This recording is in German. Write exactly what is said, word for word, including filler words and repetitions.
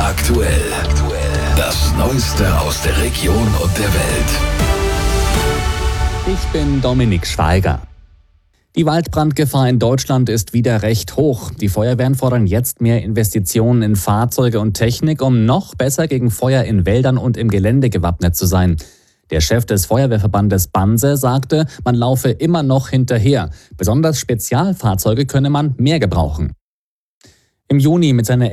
aktuell. Das Neueste aus der Region und der Welt. Ich bin Dominik Schweiger. Die Waldbrandgefahr in Deutschland ist wieder recht hoch. Die Feuerwehren fordern jetzt mehr Investitionen in Fahrzeuge und Technik, um noch besser gegen Feuer in Wäldern und im Gelände gewappnet zu sein. Der Chef des Feuerwehrverbandes Banse sagte, man laufe immer noch hinterher. Besonders Spezialfahrzeuge könne man mehr gebrauchen. Im Juni mit seiner